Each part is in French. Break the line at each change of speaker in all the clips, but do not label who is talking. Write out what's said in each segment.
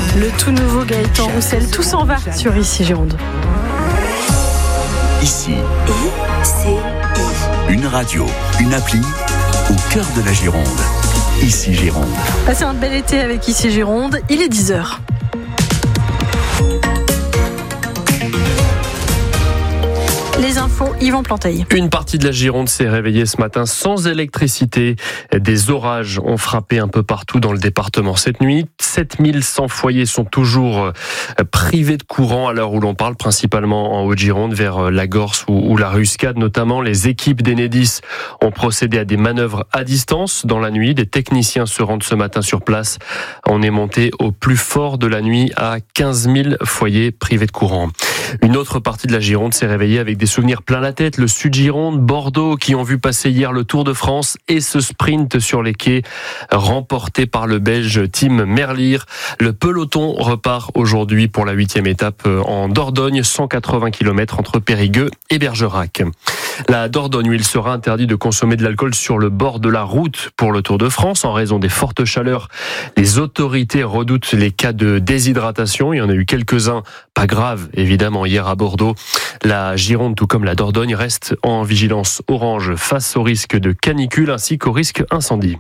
Le tout nouveau Gaëtan Roussel, tout s'en va sur Ici Gironde.
Ici, une radio, une appli au cœur de la Gironde. Ici Gironde.
Passez un bel été avec Ici Gironde, il est 10h. Les infos, Yvan Planteil.
Une partie de la Gironde s'est réveillée ce matin sans électricité. Des orages ont frappé un peu partout dans le département cette nuit. 7100 foyers sont toujours privés de courant à l'heure où l'on parle, principalement en Haute-Gironde, vers la Gorse ou la Ruscade notamment. Les équipes d'Enedis ont procédé à des manœuvres à distance dans la nuit. Des techniciens se rendent ce matin sur place. On est monté au plus fort de la nuit à 15 000 foyers privés de courant. Une autre partie de la Gironde s'est réveillée avec des souvenirs plein la tête. Le Sud-Gironde, Bordeaux, qui ont vu passer hier le Tour de France et ce sprint sur les quais remporté par le Belge Tim Merlier. Le peloton repart aujourd'hui pour la 8e étape en Dordogne, 180 km entre Périgueux et Bergerac. La Dordogne, où il sera interdit de consommer de l'alcool sur le bord de la route pour le Tour de France en raison des fortes chaleurs. Les autorités redoutent les cas de déshydratation. Il y en a eu quelques-uns, pas graves évidemment, hier à Bordeaux. La Gironde, tout comme la Dordogne, reste en vigilance orange face au risque de canicule ainsi qu'au risque incendie.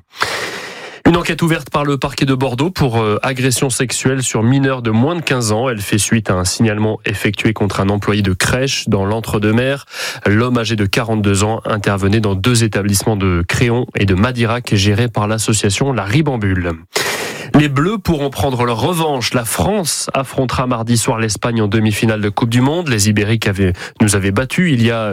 Une enquête ouverte par le parquet de Bordeaux pour agression sexuelle sur mineurs de moins de 15 ans. Elle fait suite à un signalement effectué contre un employé de crèche dans l'Entre-deux-Mers. L'homme âgé de 42 ans intervenait dans 2 établissements de Créon et de Madirac gérés par l'association La Ribambule. Les Bleus pourront prendre leur revanche. La France affrontera mardi soir l'Espagne en demi-finale de Coupe du Monde. Les Ibériques nous avaient battus il y a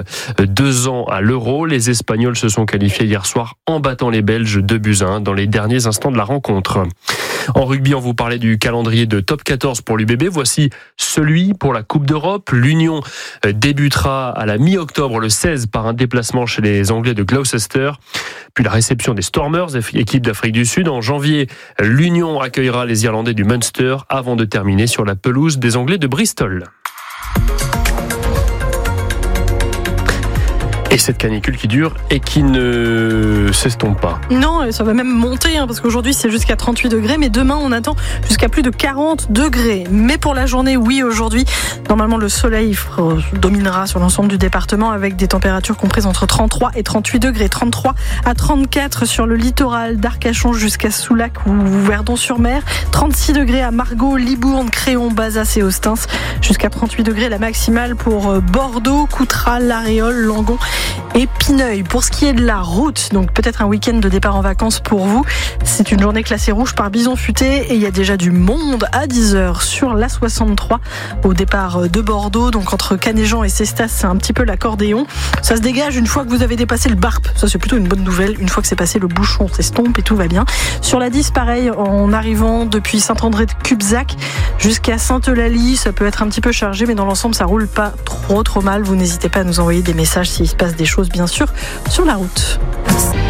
2 ans à l'Euro. Les Espagnols se sont qualifiés hier soir en battant les Belges 2-1 dans les derniers instants de la rencontre. En rugby, on vous parlait du calendrier de Top 14 pour l'UBB. Voici celui pour la Coupe d'Europe. L'Union débutera à la mi-octobre, le 16, par un déplacement chez les Anglais de Gloucester. Puis la réception des Stormers, équipe d'Afrique du Sud. En janvier, l'Union accueillera les Irlandais du Munster avant de terminer sur la pelouse des Anglais de Bristol. Et cette canicule qui dure et qui ne s'estompe pas.
Non, ça va même monter, parce qu'aujourd'hui c'est jusqu'à 38 degrés, mais demain on attend jusqu'à plus de 40 degrés. Mais pour la journée, oui, aujourd'hui, normalement le soleil dominera sur l'ensemble du département avec des températures comprises entre 33 et 38 degrés. 33 à 34 sur le littoral d'Arcachon jusqu'à Soulac ou Verdon-sur-Mer. 36 degrés à Margaux, Libourne, Créon, Bazas et Ostens. Jusqu'à 38 degrés la maximale pour Bordeaux, Coutral, Laréole, Langon et Pineuil. Pour ce qui est de la route, donc peut-être un week-end de départ en vacances pour vous. C'est une journée classée rouge par Bison Futé et il y a déjà du monde à 10h sur l'A63 au départ de Bordeaux. Donc entre Canéjan et Cestas, c'est un petit peu l'accordéon. Ça se dégage une fois que vous avez dépassé le Barp. Ça, c'est plutôt une bonne nouvelle. Une fois que c'est passé, le bouchon s'estompe et tout va bien. Sur la 10, pareil, en arrivant depuis Saint-André de Cubzac jusqu'à Sainte-Eulalie, ça peut être un petit peu chargé, mais dans l'ensemble, ça roule pas trop mal. Vous n'hésitez pas à nous envoyer des messages s'il se passe des choses, bien sûr, sur la route.